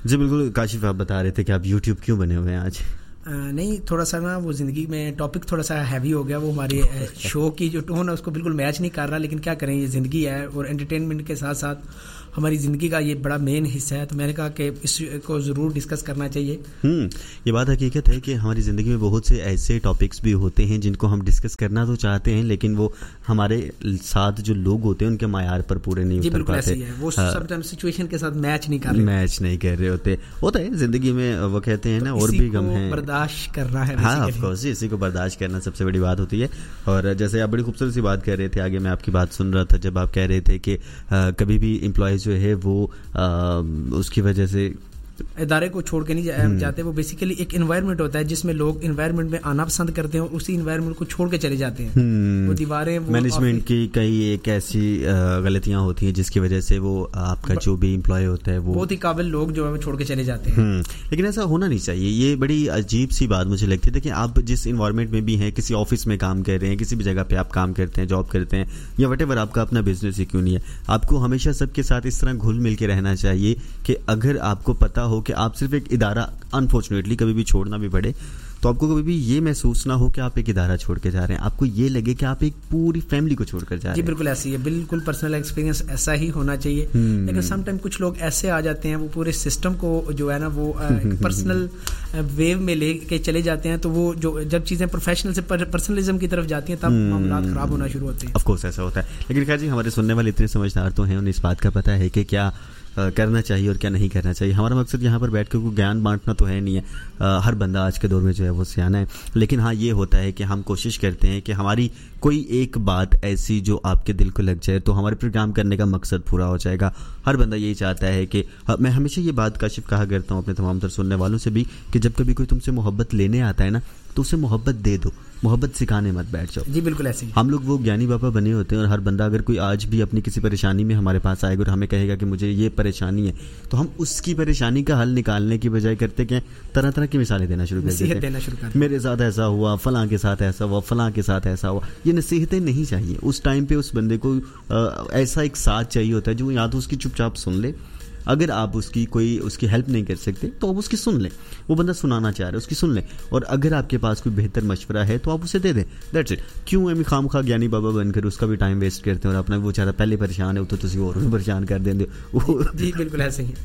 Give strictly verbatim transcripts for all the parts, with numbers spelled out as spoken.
जी बिल्कुल। काशिफ, आप बता रहे थे कि आप यूट्यूब क्यों बने हुए हैं आज? आ, नहीं, थोड़ा सा ना वो ज़िंदगी में टॉपिक थोड़ा सा हैवी हो गया, वो हमारे शो की जो टोन है उसको बिल्कुल मैच नहीं कर रहा, लेकिन क्या करें, ये ज़िंदगी है और एंटरटेनमेंट के साथ साथ हमारी ज़िंदगी का ये बड़ा मेन हिस्सा है, तो मैंने कहा कि इसको ज़रूर डिस्कस करना चाहिए। हम्म ये बात हकीकत है कि हमारी ज़िंदगी में बहुत से ऐसे टॉपिक्स भी होते हैं जिनको हम डिस्कस करना तो चाहते हैं, लेकिन वो हमारे साथ जो लोग होते हैं उनके मायार पर पूरे नहीं उतर पाते। ऐसे ही है, वो समटाइम्स सिचुएशन के साथ मैच नहीं कर रहे मैच नहीं कर रहे होते होता है ज़िंदगी में। वो कहते हैं ना, और भी गम है, बर्दाश्त करना है। हाँ, ऑफ कोर्स, इसी को बर्दाश्त करना सबसे बड़ी बात होती है। और जैसे आप बड़ी खूबसूरत सी बात कर रहे थे, आगे मैं आपकी बात सुन रहा था जब आप कह रहे थे कि कभी भी एम्प्लॉय जो है वो आ, उसकी वजह से इदारे को छोड़ के नहीं जाते। वो बेसिकली एक एनवायरनमेंट होता है जिसमें लोग एनवायरनमेंट में आना पसंद करते हैं और उसी एनवायरनमेंट को छोड़ के चले जाते हैं। वो दीवारें, मैनेजमेंट की कई एक ऐसी गलतियां होती हैं जिसकी वजह से वो आपका जो भी एम्प्लॉय होता है वो बहुत ही काबिल लोग जो है वो छोड़ के चले जाते हैं। लेकिन ऐसा होना नहीं चाहिए। ये बड़ी अजीब सी बात मुझे लगती है। देखिए, आप जिस इन्वायरमेंट में भी हैं, किसी ऑफिस में काम कर रहे हैं, किसी भी जगह पे आप काम करते हैं, जॉब करते हैं, या वटेवर आपका अपना बिजनेस ही क्यों नहीं है, आपको हमेशा सबके साथ इस तरह घुल मिल के रहना चाहिए कि अगर आपको पता हो कि आप सिर्फ एक इदारा अनफॉर्चुनेटली कभी भी छोड़ना भी पड़े, तो आपको कभी भी ये महसूस ना हो कि आप एक इदारा छोड़ के जा रहे हैं, आपको ये लगे कि आप एक पूरी फैमिली को छोड़कर जा रहे हैं। जी बिल्कुल ऐसी है, बिल्कुल पर्सनल एक्सपीरियंस ऐसा ही होना चाहिए। लेकिन समटाइम कुछ लोग ऐसे आ जाते हैं, वो पूरे सिस्टम को जो है ना वो पर्सनल वेव में लेके चले जाते हैं, तो वो जो जब चीज़ें प्रोफेशनल से पर्सनलिज्म की तरफ जाती हैं तब मामला खराब होना शुरू होते हैं। ऑफ कोर्स ऐसा होता है। लेकिन खैर जी, हमारे सुनने वाले इतने समझदार तो हैं, उन्हें इस बात का पता है कि क्या करना चाहिए और क्या नहीं करना चाहिए। हमारा मकसद यहाँ पर बैठ कर कोई ज्ञान बांटना तो है नहीं है। आ, हर बंदा आज के दौर में जो है वो सियाना है, लेकिन हाँ ये होता है कि हम कोशिश करते हैं कि हमारी कोई एक बात ऐसी जो आपके दिल को लग जाए तो हमारे प्रोग्राम करने का मकसद पूरा हो जाएगा। हर बंदा यही चाहता है कि मैं हमेशा ये बात काशिफ कहा करता हूँ अपने तमाम तर सुनने वालों से भी कि जब कभी कोई तुमसे मोहब्बत लेने आता है ना, तो उसे मोहब्बत दे दो, मोहब्बत सिखाने मत बैठ जाओ। जी बिल्कुल ऐसे ही हम लोग वो ज्ञानी बाबा बने होते हैं, और हर बंदा अगर कोई आज भी अपनी किसी परेशानी में हमारे पास आएगा और हमें कहेगा कि मुझे ये परेशानी है, तो हम उसकी परेशानी का हल निकालने की बजाय करते क्या, तरह तरह की मिसालें देना शुरू कर देते हैं। मेरे साथ ऐसा हुआ, फलां के साथ ऐसा हुआ, फलां के साथ ऐसा हुआ। ये नसीहतें नहीं चाहिए। उस टाइम पे उस बंदे को आ, ऐसा एक साथ चाहिए होता है जो या तो उसकी चुपचाप सुन ले, अगर आप उसकी कोई उसकी हेल्प नहीं कर सकते तो आप उसकी सुन लें। वो बंदा सुनाना चाह रहा है, उसकी सुन लें, और अगर आपके पास कोई बेहतर मशवरा है तो आप उसे दे दें। That's it. क्यों हम खामखा ज्ञानी बाबा बनकर उसका भी टाइम वेस्ट करते हैं और अपना वो बेचारा पहले परेशान है तो तुसी और भी परेशान कर देंगे। जी बिल्कुल ऐसे ही।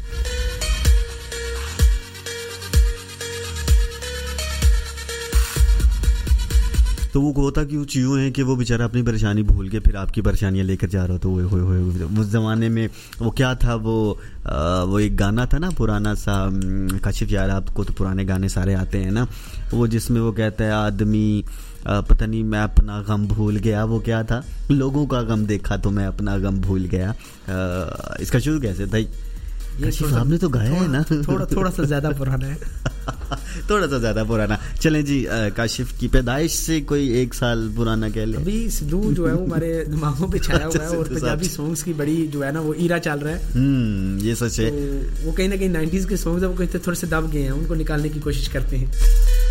तो वो होता कि कुछ यूँ है कि वो बेचारा अपनी परेशानी भूल के फिर आपकी परेशानियाँ लेकर जा रहा हो। तो वो होए होए उस ज़माने में वो क्या था, वो आ, वो एक गाना था ना पुराना सा, काशिफ यार आपको तो पुराने गाने सारे आते हैं ना, वो जिसमें वो कहता है आदमी आ, पता नहीं मैं अपना गम भूल गया, वो क्या था, लोगों का गम देखा तो मैं अपना गम भूल गया। आ, इसका शुरू कैसे था? ये आपने तो गाया है ना, थोड़ा थोड़ा सा ज्यादा पुराना है। थोड़ा सा ज्यादा पुराना। चलें जी, काशिफ की पैदाइश से कोई एक साल पुराना कह ले। अभी सिद्धू जो है वो हमारे दिमागों पे छाया हुआ है, और पंजाबी सॉन्ग्स की बड़ी जो है ना वो ईरा चल रहा है। हम्म ये सच है। तो वो कहीं ना कहीं नाइन्टीज के सॉन्ग्स है, वो कहीं थोड़े से दब गए हैं, उनको निकालने की कोशिश करते हैं।